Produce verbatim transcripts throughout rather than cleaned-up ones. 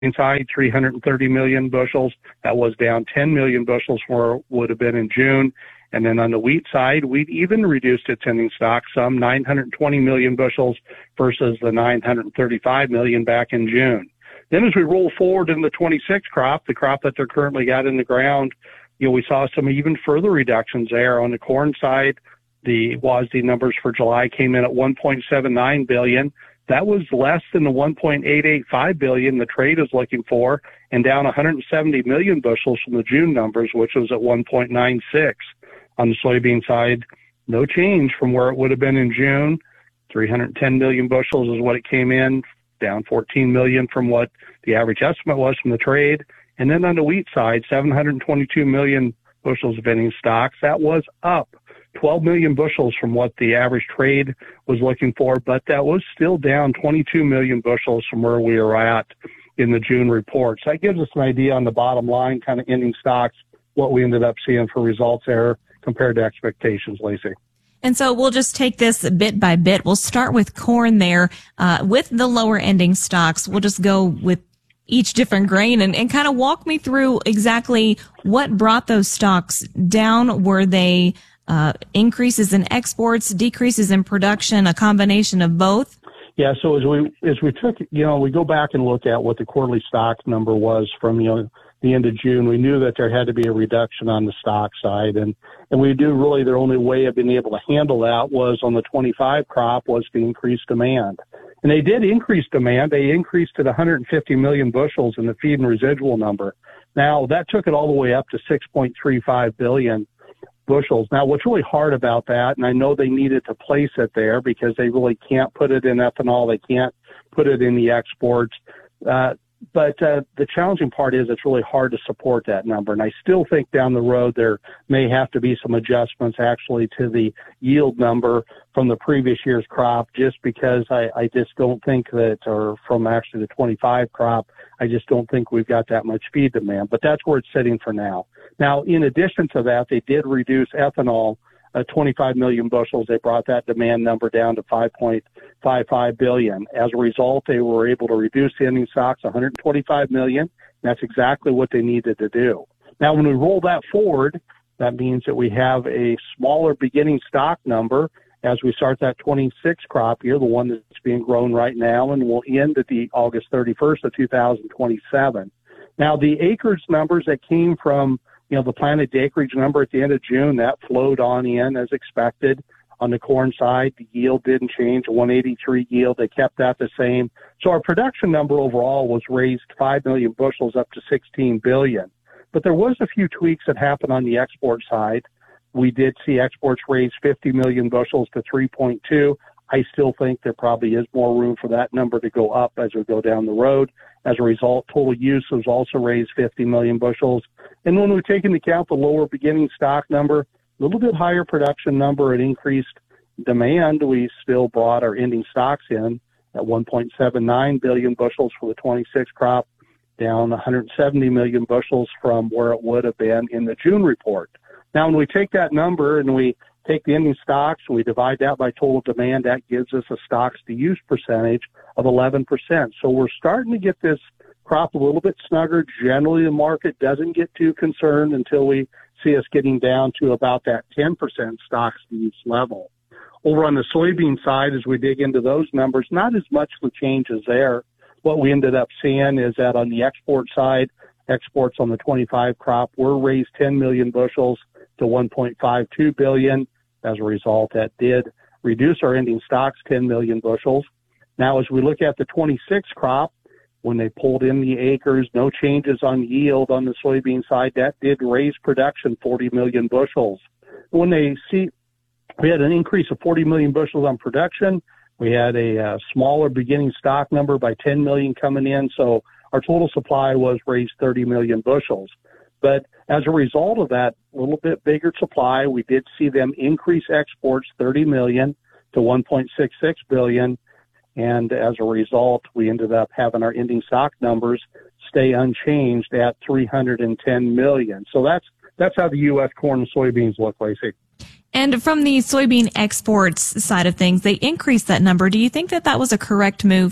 side, three hundred thirty million bushels. That was down ten million bushels from where it would have been in June. And then on the wheat side, wheat even reduced its ending stock some, nine hundred twenty million bushels versus the nine hundred thirty-five million back in June. Then as we roll forward in the twenty-six crop, the crop that they're currently got in the ground, you know, we saw some even further reductions there. On the corn side, the W A S D numbers for July came in at one point seven nine billion. That was less than the one point eight eight five billion the trade is looking for, and down one hundred seventy million bushels from the June numbers, which was at one point nine six. On the soybean side, no change from where it would have been in June. three hundred ten million bushels is what it came in, down fourteen million from what the average estimate was from the trade. And then on the wheat side, seven hundred twenty-two million bushels of ending stocks. That was up twelve million bushels from what the average trade was looking for, but that was still down twenty-two million bushels from where we were at in the June report. So that gives us an idea on the bottom line, kind of ending stocks, what we ended up seeing for results there compared to expectations, Lacey. And so we'll just take this bit by bit. We'll start with corn there. Uh, with the lower ending stocks, we'll just go with each different grain and, and kind of walk me through exactly what brought those stocks down. Were they uh, increases in exports, decreases in production, a combination of both? Yeah, so as we as we took, you know, we go back and look at what the quarterly stock number was from, you know, the end of June. We knew that there had to be a reduction on the stock side, and and we knew really their only way of being able to handle that was on the twenty-five crop was to increase demand. And they did increase demand. They increased it one hundred fifty million bushels in the feed and residual number. Now, that took it all the way up to six point three five billion bushels. Now, what's really hard about that, and I know they needed to place it there because they really can't put it in ethanol. They can't put it in the exports. Uh, But uh, the challenging part is it's really hard to support that number. And I still think down the road there may have to be some adjustments actually to the yield number from the previous year's crop, just because I, I just don't think that, or from actually the twenty-five crop, I just don't think we've got that much feed demand. But that's where it's sitting for now. Now, in addition to that, they did reduce ethanol Uh, twenty-five million bushels. They brought that demand number down to five point five five billion. As a result, they were able to reduce the ending stocks one hundred twenty-five million. That's exactly what they needed to do. Now, when we roll that forward, that means that we have a smaller beginning stock number as we start that twenty-six crop year, the one that's being grown right now, and will end at the August thirty-first of two thousand twenty-seven. Now, the acres numbers that came from You know, the planted acreage number at the end of June, that flowed on in as expected. On the corn side, the yield didn't change, a one eighty-three yield. They kept that the same. So our production number overall was raised five million bushels up to sixteen billion. But there was a few tweaks that happened on the export side. We did see exports raise fifty million bushels to three point two. I still think there probably is more room for that number to go up as we go down the road. As a result, total use was also raised fifty million bushels. And when we take into account the lower beginning stock number, a little bit higher production number and increased demand, we still brought our ending stocks in at one point seven nine billion bushels for the twenty-six crop, down one hundred seventy million bushels from where it would have been in the June report. Now, when we take that number and we take the ending stocks, we divide that by total demand, that gives us a stocks to use percentage of eleven percent. So we're starting to get this crop a little bit snugger. Generally, the market doesn't get too concerned until we see us getting down to about that ten percent stocks to use level. Over on the soybean side, as we dig into those numbers, not as much of a change as there. What we ended up seeing is that on the export side, exports on the twenty-five crop were raised ten million bushels to one point five two billion. As a result, that did reduce our ending stocks ten million bushels. Now, as we look at the twenty-six crop, when they pulled in the acres, no changes on yield on the soybean side, that did raise production forty million bushels. When they see, we had an increase of forty million bushels on production. We had a uh, smaller beginning stock number by ten million coming in. So our total supply was raised thirty million bushels. But as a result of that little bit bigger supply, we did see them increase exports thirty million to one point six six billion. And as a result, we ended up having our ending stock numbers stay unchanged at three hundred ten million. So that's that's how the U S corn and soybeans look, Lacey. And from the soybean exports side of things, they increased that number. Do you think that that was a correct move?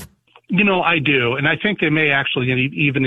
You know, I do. And I think they may actually even